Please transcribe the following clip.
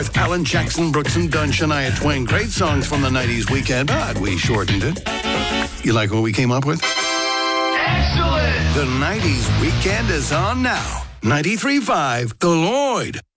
With Alan Jackson, Brooks and Dunn, Shania Twain. Great songs from the 90s weekend, but we shortened it. You like what we came up with? Excellent! The 90s weekend is on now. 93.5 The Lloyd.